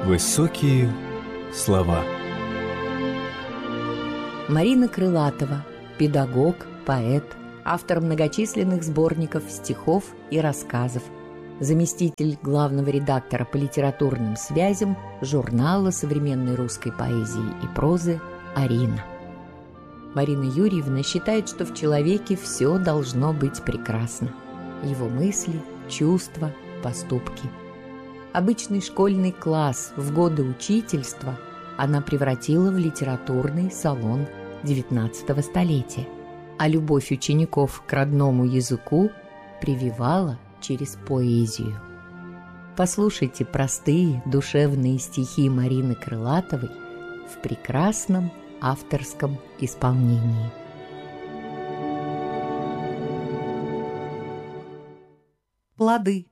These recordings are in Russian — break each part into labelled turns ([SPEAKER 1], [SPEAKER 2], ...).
[SPEAKER 1] Высокие слова.
[SPEAKER 2] Марина Крылатова, педагог, поэт, автор многочисленных сборников стихов и рассказов, заместитель главного редактора по литературным связям журнала современной русской поэзии и прозы «Арина». Марина Юрьевна считает, что в человеке все должно быть прекрасно. Его мысли, чувства, поступки. Обычный школьный класс в годы учительства она превратила в литературный салон XIX столетия, а любовь учеников к родному языку прививала через поэзию. Послушайте простые душевные стихи Марины Крылатовой в прекрасном авторском исполнении.
[SPEAKER 3] Плоды.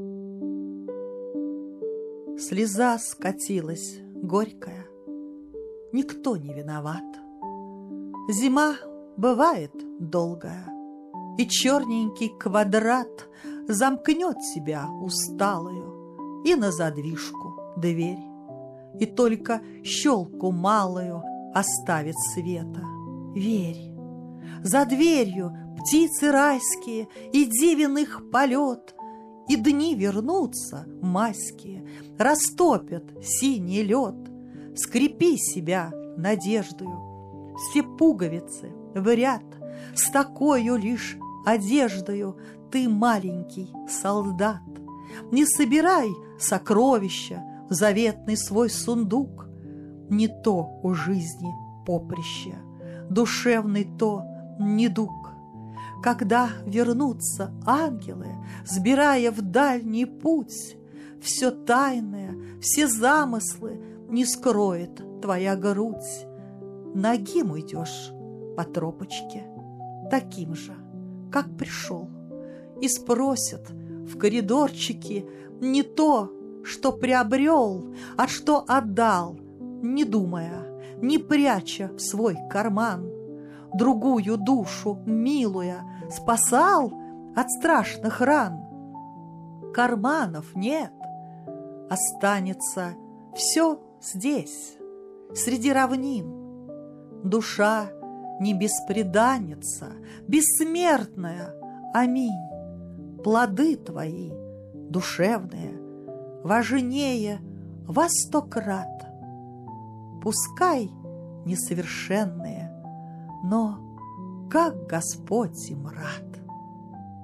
[SPEAKER 3] Слеза скатилась горькая, никто не виноват. Зима бывает долгая, и черненький квадрат замкнет себя усталую и на задвижку дверь, и только щелку малую оставит света. Верь, за дверью птицы райские и дивен их полет, и дни вернутся майские, растопят синий лед. Скрепи себя надеждою, все пуговицы в ряд, с такою лишь одеждою ты маленький солдат. Не собирай сокровища в заветный свой сундук, не то у жизни поприще, душевный то недуг. Когда вернутся ангелы, сбирая в дальний путь, все тайное, все замыслы не скроет твоя грудь. Нагим уйдешь по тропочке, таким же, как пришел, и спросят в коридорчике не то, что приобрел, а что отдал, не думая, не пряча в свой карман. Другую душу, милуя, спасал от страшных ран. Карманов нет, останется все здесь, среди равнин. Душа не бесприданница, бессмертная, аминь. Плоды твои, душевные, важнее во 100 крат. Пускай несовершенные, но как Господь им рад.